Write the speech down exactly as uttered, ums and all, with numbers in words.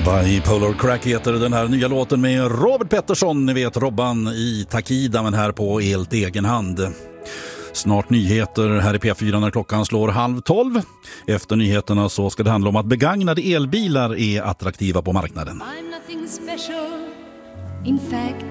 Bipolar Crack heter den här nya låten med Robert Pettersson, ni vet Robban i Takida, men här på helt egen hand. Snart nyheter här i P fyra när klockan slår halv tolv. Efter nyheterna så ska det handla om att begagnade elbilar är attraktiva på marknaden. I'm nothing special. In fact,